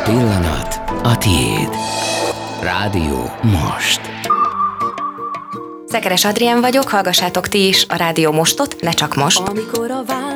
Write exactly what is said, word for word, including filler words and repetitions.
pillanat a tiéd. Rádió Most. Szekeres Adrián vagyok, hallgassátok ti is a Rádió Mostot, ne csak most. Amikor a